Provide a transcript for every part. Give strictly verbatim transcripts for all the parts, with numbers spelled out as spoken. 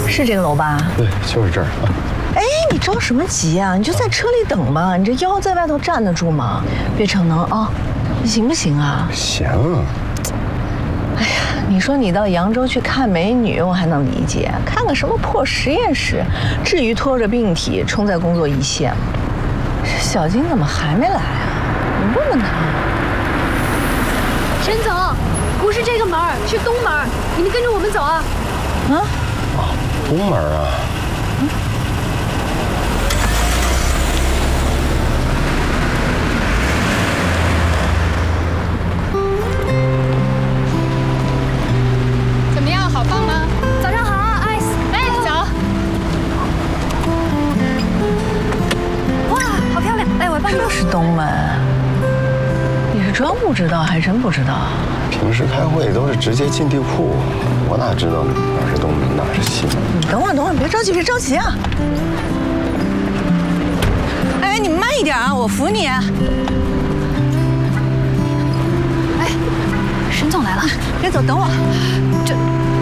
是这个楼吧？ 对，就是这儿啊。 哎，你着什么急啊？你就在车里等吧。你这腰在外头站得住吗？别逞能啊，行不行啊？ 行。 哎呀，你说你到扬州去看美女，我还能理解，看个什么破实验室，至于拖着病体冲在工作一线吗？小金怎么还没来啊？你问问他。 沈总，不是这个门，是东门，你们跟着我们走啊。 啊？ 啊，东门啊。嗯。 怎么样，好放吗？早上好，艾斯。哎，走。哇，好漂亮！哎，我帮你。 这是东门。你是装不知道，还真不知道。 平时开会都是直接进地库，我哪知道哪是东门哪是西门？ 你等会儿，等会儿，别着急，别着急啊！哎，你慢一点啊，我扶你。哎， 沈总来了， 别走，等我。这，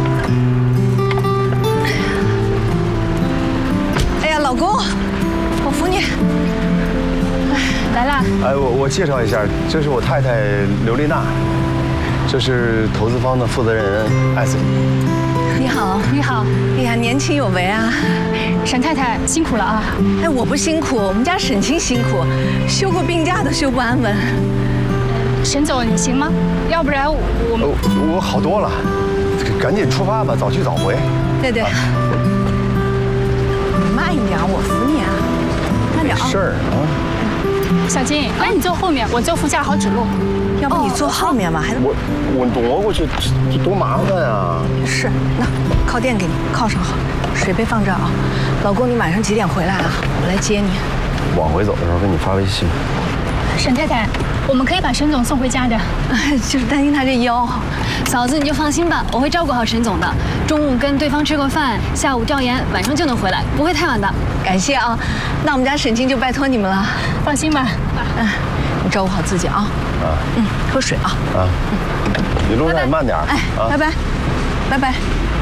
哎呀，老公，我扶你。 来啦！ 哎，我我介绍一下，这是我太太刘丽娜。这是投资方的负责人艾斯。 你好， 你好。 哎呀，年轻有为啊！ 沈太太辛苦了啊！ 哎，我不辛苦，我们家沈清辛苦，休过病假都休不安稳。 沈总，你行吗？要不然我们…… 我我好多了，赶紧出发吧，早去早回。 对对。你慢一点，我扶你啊，慢点啊。 没事儿啊。 小金，来你坐后面，我坐副驾好指路。 要不你坐后面吧，还我我挪过去，这多麻烦啊！ 是，那靠垫给你靠上好，水杯放这儿啊。老公，你晚上几点回来啊？我来接你。 往回走的时候给你发微信。 沈太太，我们可以把沈总送回家的， 就是担心他这腰。 嫂子，你就放心吧，我会照顾好沈总的。中午跟对方吃过饭，下午调研，晚上就能回来，不会太晚的。 感谢啊，那我们家沈清就拜托你们了。 放心吧。 嗯，你照顾好自己啊。啊。嗯，喝水啊。 啊。一路上也慢点。 哎，拜拜，拜拜。